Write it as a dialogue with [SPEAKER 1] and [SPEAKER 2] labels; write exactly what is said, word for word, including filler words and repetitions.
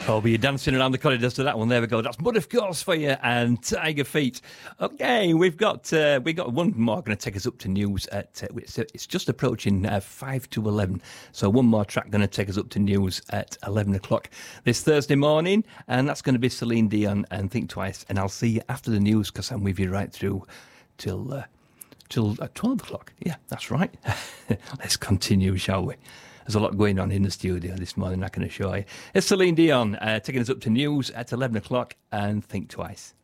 [SPEAKER 1] Oh, but you're dancing around the corridors to that one. There we go. That's Mud of Course for you and Tiger Feet. Okay, we've got uh, we got one more going to take us up to news at uh, it's, it's just approaching uh, five to eleven. So one more track going to take us up to news at eleven o'clock this Thursday morning, and that's going to be Celine Dion and Think Twice. And I'll see you after the news because I'm with you right through till uh, till uh, twelve o'clock. Yeah, that's right. Let's continue, shall we? There's a lot going on in the studio this morning, I can assure you. It's Celine Dion uh, taking us up to news at eleven o'clock and Think Twice.